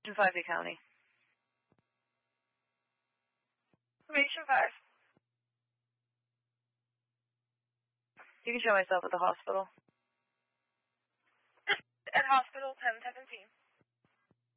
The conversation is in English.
5, the county. Information 5. You can show myself at the hospital. At hospital 1017.